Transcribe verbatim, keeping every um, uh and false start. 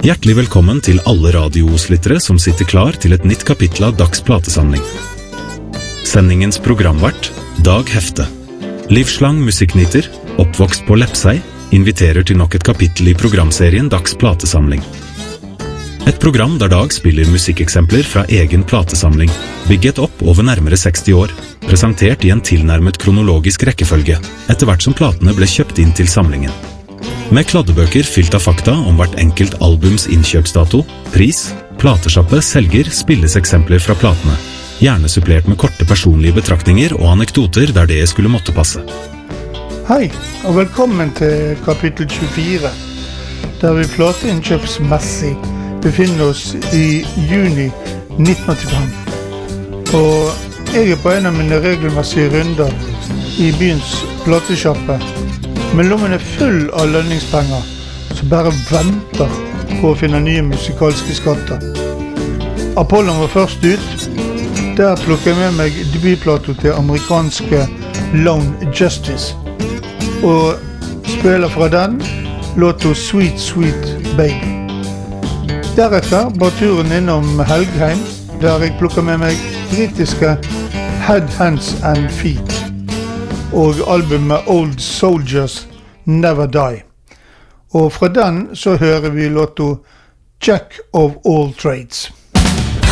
Hjertelig velkommen til alle radiooslyttere som sitter klar til et nytt kapittel av Dags platesamling. Sendingens programvert, Dag Hefte. Livslang musikknyter, oppvokst på Lepsei, inviterer til nok et kapittel i programserien Dags platesamling. Et program der Dag spiller musikkeksempler fra egen platesamling, bygget opp over nærmere seksti år, presentert i en tilnærmet kronologisk rekkefølge, etter hvert som platene ble kjøpt inn til samlingen. Med kladdebøker fylt av fakta om hvert enkelt albums innkjøpsdato, pris, platesjappe, selger, spilles eksempler fra platene, gjerne supplert med korte personlige betraktninger og anekdoter der det skulle måtte passe. Hei, og velkommen til kapittel tjuefire, der vi plateinnkjøpsmessig befinner oss i juni nitten åttifem. Og jeg er på en av mine regelmessige runder i byens platesjappe, men lommen er full av lønningspenger, som bare venter på å finne nye musikalske skatter. Apollon var først ut. Der plukker jeg med meg debutplato til amerikanske Lone Justice, og spiller fra den låta Sweet Sweet Baby. Deretter var turen innom Helgheim, der jeg plukker med meg britiske Head, Hands and Feet og albumet Old Soldiers Never Die. Og fra den så hører vi låta Jack of All Trades.